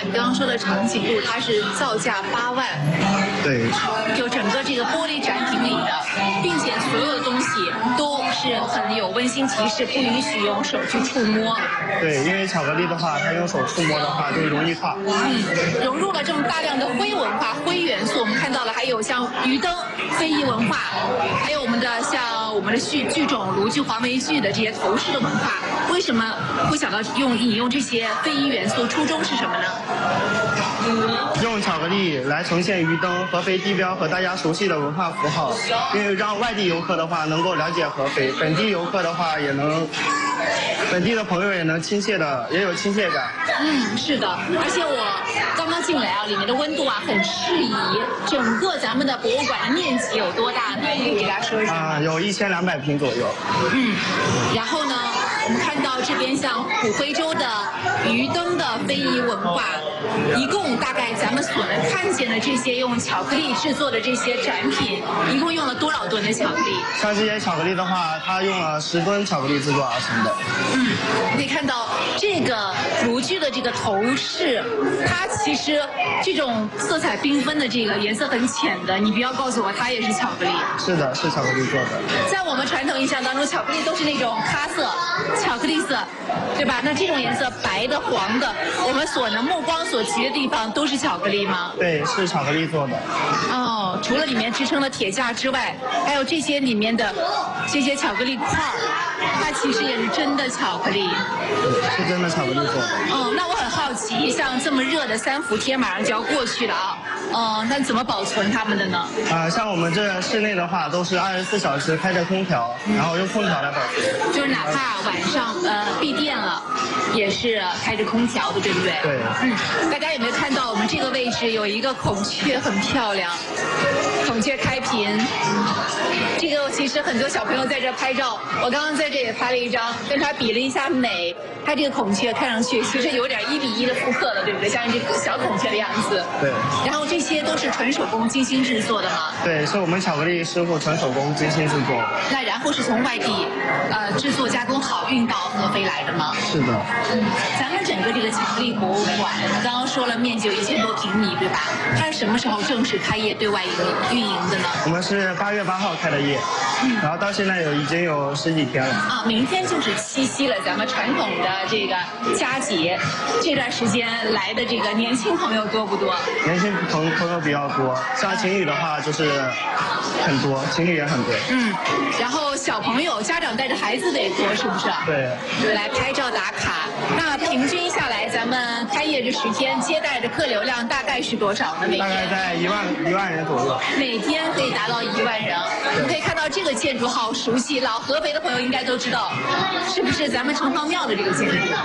你刚刚说的长颈鹿，它是造价8万， 对， 就整个这个玻璃展品里的，并且所有的东西都是很有温馨提示，不允许用手去触摸。 对，因为巧克力的话，它用手触摸的话就容易化。 融入了这么大量的灰文化、灰元素，我们看到了还有像鱼灯、非遗文化，还有我们的剧种炉具、黄梅剧的这些头饰的文化。为什么会想到引用这些非遗元素？初衷是什么呢？ 用巧克力来呈现鱼灯、合肥地标和大家熟悉的文化符号，因为让外地游客的话能够了解合肥，本地游客的话也能，本地的朋友也能也有亲切感。 是的，而且我刚刚进来啊，里面的温度啊很适宜。整个咱们的博物馆的面积有多大呢？可以给大家说一下。 有1200平左右。 然后呢，我们看到这边像虎徽州的鱼灯的非遗文化，一共大概咱们所能看见的这些用巧克力制作的这些展品，一共用了多少吨的巧克力？ 像这些巧克力的话，它用了10吨巧克力制作而成的。 可以看到这个炉具的这个头饰，它其实这种色彩缤纷的这个颜色很浅的，你不要告诉我它也是巧克力。 是的，是巧克力做的。 在我们传统印象当中，巧克力都是那种咖色、巧克力色，对吧？那这种颜色白的、黄的，我们所能目光所及的地方都是巧克力吗？ 对，是巧克力做的。 除了里面支撑的铁架之外，还有这些里面的这些巧克力块儿，它其实也是真的巧克力。 是真的巧克力做的。 那我很好奇，像这么热的3伏天马上就要过去了啊，那怎么保存它们的呢？ 像我们这室内的话，都是24小时开着空调，然后用空调来保存。 就是哪怕晚上闭店了，也是开着空调的，对不对？ 对。 大家有没有看到我们这个位置有一个孔雀很漂亮，孔雀开屏。这个其实很多小朋友在这拍照，我刚刚在这也拍了一张，跟他比了一下美。它这个孔雀看上去其实有点1比1的复刻了，对不对？像这个小孔雀的样子。 对。 然后这些都是纯手工精心制作的吗？ 对，是我们巧克力师傅纯手工精心制作。 那然后是从外地制作加工好运到合肥来的吗？ 是的。 咱们整个这个巧克力博物馆，刚刚说了面积有1000多平米，对吧？它是什么时候正式开业对外运营的呢？ 我们是8月8号开的业，然后到现在已经有10几天了。 明天就是七夕了，咱们传统的这个佳节，这段时间来的这个年轻朋友多不多？ 年轻朋友比较多，像情侣的话就是很多，情侣也很多。 然后小朋友家长带着孩子的也多，是不是？ 对。 来拍照打卡，那平均下来，咱们开业这10天接待的客流量大概是多少呢？每天大概在1万人左右。 每天可以达到1万人。我们可以看到这个建筑好熟悉，老合肥的朋友应该都知道，是不是咱们城隍庙的这个建筑？ 是的。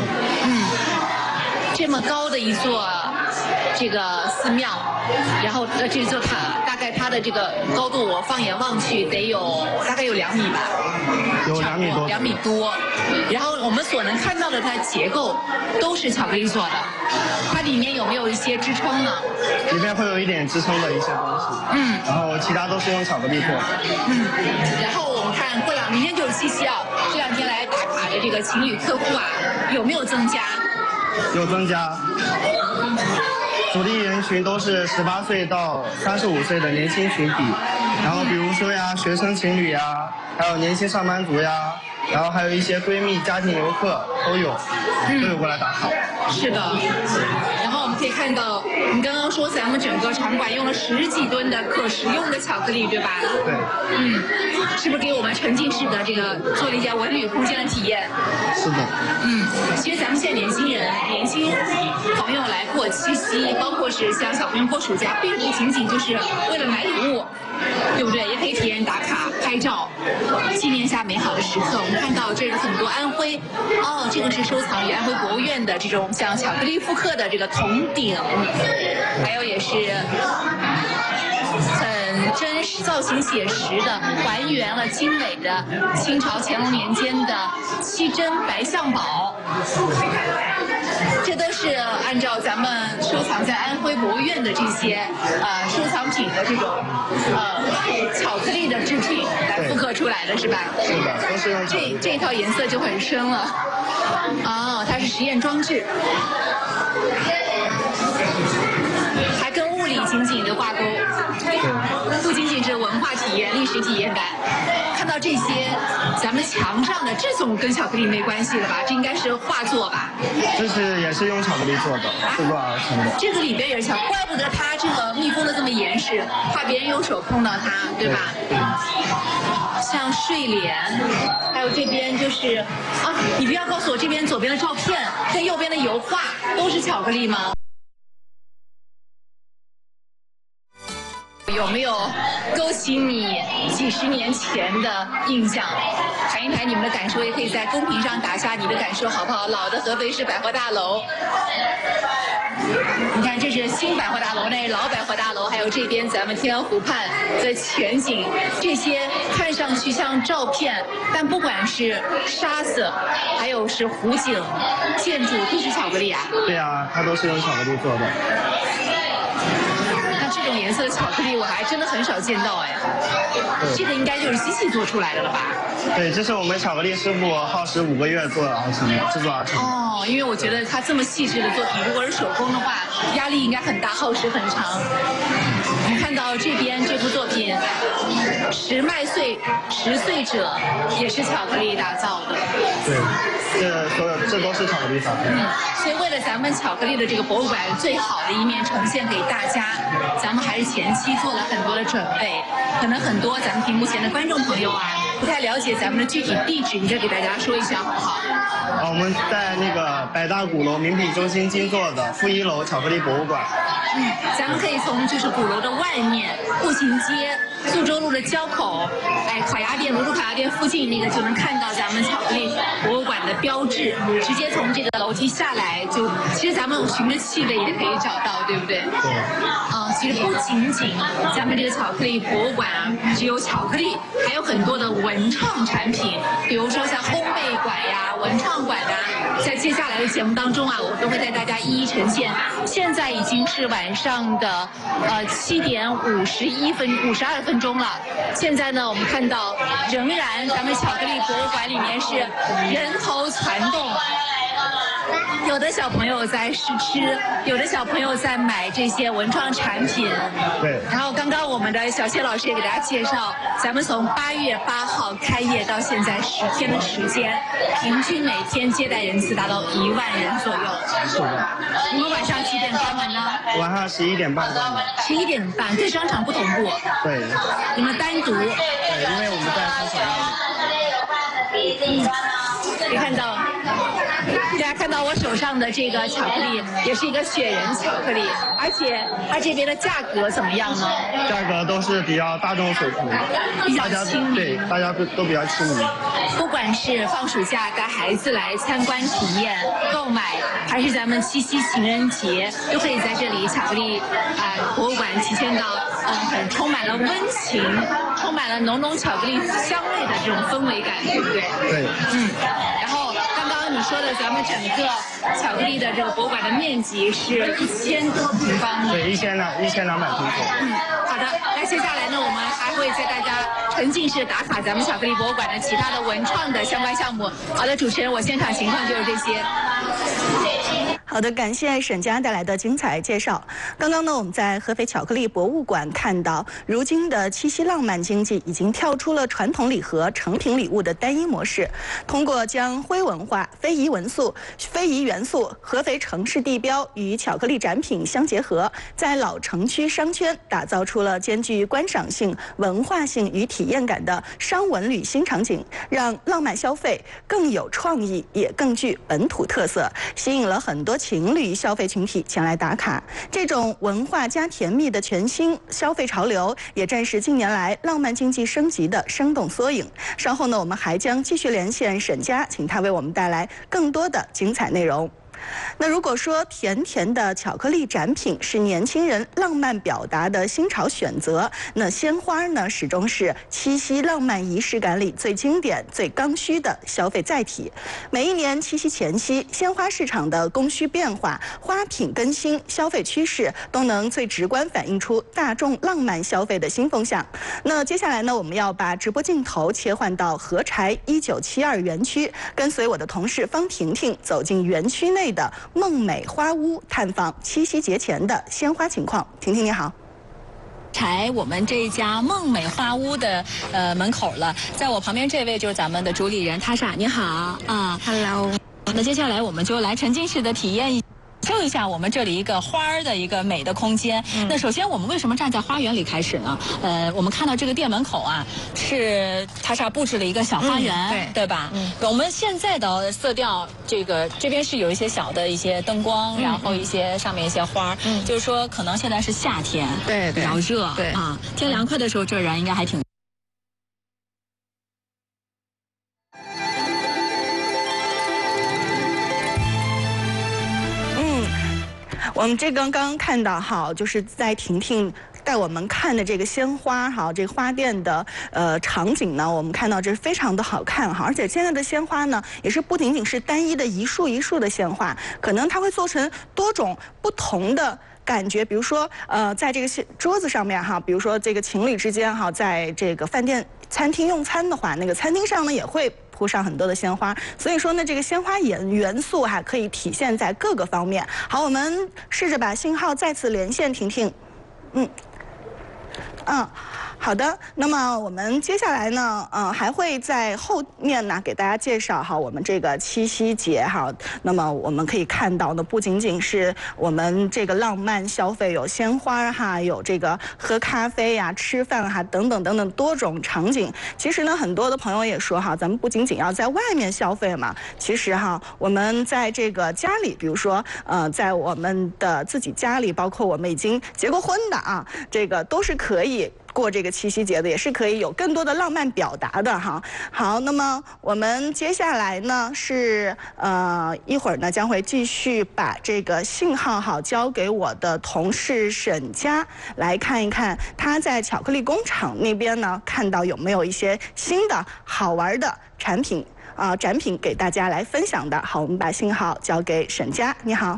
这么高的一座这个寺庙，然后这座塔，大概它的这个高度，我放眼望去得有大概有2米吧， 有2米多。 2米多。然后我们所能看到的它的结构都是巧克力做的，它里面有没有一些支撑呢？ 里面会有一点支撑的一些东西。然后其他都是用巧克力做的。 然后我们看过明天就是七夕啊，这2天来打卡的这个情侣客户啊，有没有增加？ 有增加。主力人群都是18岁到35岁的年轻群体，然后比如说学生情侣还有年轻上班族然后还有一些闺蜜、家庭游客都有过来打卡。 是的。然后我们可以看到，你刚刚说咱们整个场馆用了10几吨的可食用的巧克力，对吧？ 对。 是不是给我们沉浸式的这个做了一下文旅空间的体验？ 是的。 其实咱们现在年轻朋友来过七夕，包括是像小朋友过暑假，并不仅仅就是为了买礼物，对不对？也可以体验打卡、拍照，纪念下美好的时刻。我们看到这是很多安徽，这个是收藏于安徽国务院的这种像巧克力复刻的这个铜鼎，还有也是很真实、造型写实的，还原了精美的清朝乾隆年间的7珍白象宝。这都是按照咱们收藏在安徽国务院的这些收藏品的这种巧克力的制品来复刻出来的，是吧？ 是的，都是用这套颜色就很深了。它是实验装置。 实体验感。看到这些，咱们墙上的这种跟巧克力没关系了吧？这应该是画作吧？ 这是也是用巧克力做的，制作而成的。 这个里边也是巧，怪不得它这个密封的这么严实，怕别人用手碰到它，对吧？像睡莲，还有这边就是啊，你不要告诉我这边左边的照片跟右边的油画都是巧克力吗？有没有勾起你几十年前的印象？谈一谈你们的感受，也可以在公屏上打下你的感受，好不好？老的合肥市百货大楼，你看这是新百货大楼，那是老百货大楼，还有这边咱们天鹅湖畔的全景，这些看上去像照片，但不管是沙色，还有是湖景、建筑，都是巧克力啊。 对啊，它都是用巧克力做的。 这种颜色的巧克力我还真的很少见到哎，这个应该就是机器做出来的了吧？ 对，这是我们巧克力师傅耗时5个月制作而成。 哦，因为我觉得它这么细致的作品，如果是手工的话，压力应该很大，耗时很长。我们看到这边这幅作品，10麦穗10岁者也是巧克力打造的。 对，这都是巧克力打的。 所以为了咱们巧克力的这个博物馆最好的一面呈现给大家，咱们还是前期做了很多的准备。可能很多咱们屏幕前的观众朋友啊，不太了解咱们的具体地址，你再给大家说一下好不好？ 我们在那个百大鼓楼名品中心金座的负1楼巧克力博物馆。 咱们可以从就是鼓楼的外面步行街、苏州路的交口，烤鸭店、泸州烤鸭店附近那个就能看到咱们巧克力博物馆的标志。直接从这个楼梯下来，其实咱们循着气味也可以找到，对不对？ 对。 其实不仅仅咱们这个巧克力博物馆啊，只有巧克力，还有很多的文创产品，比如说像烘焙馆呀、文创馆啊，在接下来的节目当中啊，我都会带大家一一呈现。现在已经是晚上的7点52分钟了。现在呢，我们看到仍然咱们巧克力博物馆里面是人头攒动。有的小朋友在试吃，有的小朋友在买这些文创产品。 对。 然后刚刚我们的小谢老师也给大家介绍，咱们从8月8号开业到现在10天的时间，平均每天接待人次达到1万人左右。 是的。 你们晚上几点关门呢？ 晚上11点半关门。 11点半，跟商场不同步。 对。 你们单独。对， 因为我们在商场可以看到，大家看到我手上的这个巧克力，也是一个雪人巧克力，而且它这边的价格怎么样呢？ 价格都是比较大众水平， 比较亲民， 对，大家都比较亲民。 不管是放暑假带孩子来参观体验、购买，还是咱们7夕情人节，都可以在这里巧克力博物馆体现到很充满了温情、充满了浓浓巧克力香味的这种氛围感，对不对？ 对。 然后刚刚你说的咱们整个巧克力的这个博物馆的面积是1000多平方米。 对，1200平方。 好的，那接下来呢，我们还会在大家沉浸式打卡咱们巧克力博物馆的其他的文创的相关项目。好的，主持人，我现场情况就是这些。 好的，感谢沈佳带来的精彩介绍。刚刚呢，我们在合肥巧克力博物馆看到，如今的七夕浪漫经济已经跳出了传统礼盒、成品礼物的单一模式，通过将徽文化、非遗元素、合肥城市地标与巧克力展品相结合，在老城区商圈打造出了兼具观赏性、文化性与体验感的商文旅新场景，让浪漫消费更有创意，也更具本土特色，吸引了很多情侣消费群体前来打卡。这种文化加甜蜜的全新消费潮流，也正是近年来浪漫经济升级的生动缩影。稍后呢，我们还将继续连线沈佳，请他为我们带来更多的精彩内容。那如果说甜甜的巧克力展品是年轻人浪漫表达的新潮选择，那鲜花呢，始终是七夕浪漫仪式感里最经典、最刚需的消费载体。每一年七夕前夕，鲜花市场的供需变化、花品更新、消费趋势，都能最直观反映出大众浪漫消费的新风向。那接下来呢，我们要把直播镜头切换到合柴1972园区，跟随我的同事方婷婷走进园区内的梦美花屋，探访七夕节前的鲜花情况。婷婷你好。 才我们这家梦美花屋的门口了，在我旁边这位就是咱们的主理人塔莎，你好啊 ，Hello。 那接下来我们就来沉浸式的体验秀一下我们这里一个花儿的一个美的空间。那首先我们为什么站在花园里开始呢？我们看到这个店门口啊，是塔莎布置了一个小花园，对吧？我们现在的色调，这边是有一些小的一些灯光，然后一些上面一些花，就是说可能现在是夏天， 对， 比较热， 对啊，天凉快的时候，这人应该还挺。 我们这刚刚看到哈，就是在婷婷带我们看的这个鲜花哈，这个花店的场景呢，我们看到这非常的好看哈，而且现在的鲜花呢，也是不仅仅是单一的一束一束的鲜花，可能它会做成多种不同的感觉，比如说在这个桌子上面哈，比如说这个情侣之间哈，在这个饭店、餐厅用餐的话，那个餐厅上呢也会铺上很多的鲜花，所以说呢，这个鲜花元素还可以体现在各个方面。好，我们试着把信号再次连线婷婷，好的，那么我们接下来呢，还会在后面呢给大家介绍哈我们这个七夕节哈。那么我们可以看到呢，不仅仅是我们这个浪漫消费，有鲜花哈，有这个喝咖啡呀、吃饭哈等等等等多种场景。其实呢，很多的朋友也说哈，咱们不仅仅要在外面消费嘛，其实哈，我们在这个家里，比如说在我们的自己家里，包括我们已经结过婚的啊，这个都是可以过这个七夕节的，也是可以有更多的浪漫表达的哈。好，那么我们接下来呢是一会儿呢将会继续把这个信号好交给我的同事沈佳，来看一看他在巧克力工厂那边呢看到有没有一些新的好玩的产品展品给大家来分享的。好，我们把信号交给沈佳，你好。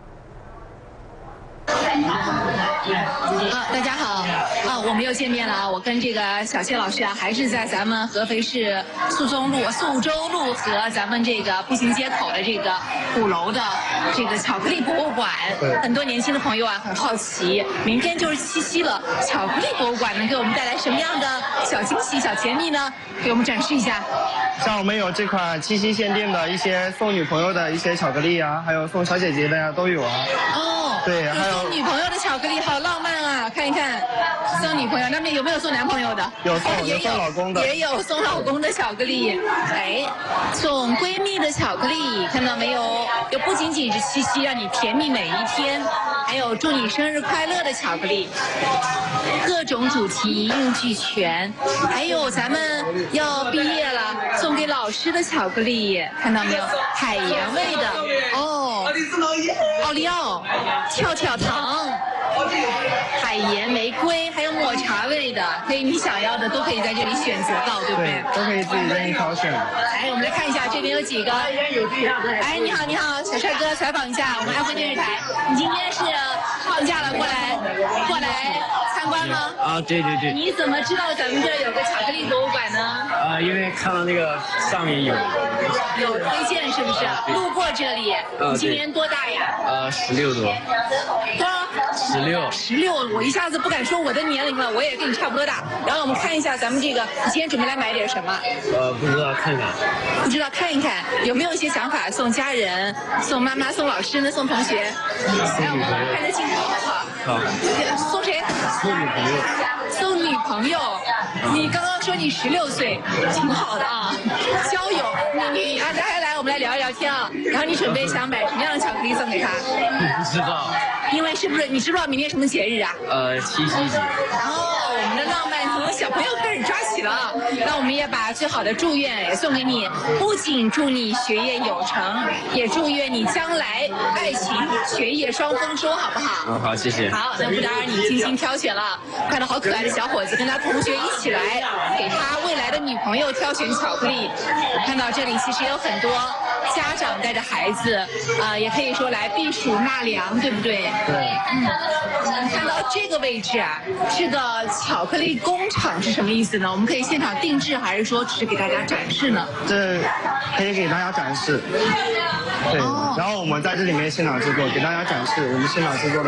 大家好我们又见面了。我跟这个小谢老师还是在咱们合肥市宿州路和咱们这个步行街口的这个鼓楼的这个巧克力博物馆。很多年轻的朋友很好奇，明天就是七夕了，巧克力博物馆能给我们带来什么样的小惊喜、小甜蜜呢？给我们展示一下。 像我们有这款七夕限定的一些送女朋友的一些巧克力啊，还有送小姐姐的呀，都有啊。对，还有送女朋友的巧克力，好浪漫啊！看一看，送女朋友，那边有没有送男朋友的？ 有送老公的， 也有送老公的巧克力。送闺蜜的巧克力，看到没有？又不仅仅是七夕，让你甜蜜每一天，还有祝你生日快乐的巧克力，各种主题一应俱全。还有咱们要毕业了，送给老师的巧克力，看到没有？海盐味的奥利奥。跳跳糖、海盐玫瑰，还有抹茶味的，可以你想要的都可以在这里选择到，对不对？ 都可以自己任意挑选。 我们来看一下这边有几个。你好，小帅哥，采访一下我们安徽电视台。你今天是放假了过来参观吗？ 对。 你怎么知道咱们这儿有个巧克力博物馆呢？ 因为看到那个上面有推荐，是不是？路过这里。你今年多大呀 ？16多。 多少？16，我一下子不敢说我的年龄了，我也跟你差不多大。然后我们看一下咱们这个，你今天准备来买点什么？ 不知道，看看。 不知道，看一看有没有一些想法，送家人、送妈妈、送老师呢？送同学？来，我们看着镜头好不好？好。送谁？送女朋友。你刚刚说你16岁，挺好的啊。交友，你来，我们来聊一聊天啊。然后你准备想买什么样的巧克力送给他？ 不知道。 因为是不是你知不知道明天什么节日啊？ 七夕节。 我们的浪漫从小朋友开始抓起了。那我们也把最好的祝愿也送给你，不仅祝你学业有成，也祝愿你将来爱情学业双丰收，好不好？ 好，谢谢。 好，那不打扰你精心挑选了，看到好可爱的小伙子跟他同学一起来给他未来的女朋友挑选巧克力。我看到这里其实有很多家长带着孩子，也可以说来避暑纳凉，对不对？ 对。 看到这个位置这个巧克力工厂是什么意思呢？我们可以现场定制，还是说只是给大家展示呢？ 这可以给大家展示。对。然后我们在这里面现场制作，给大家展示我们现场制作的。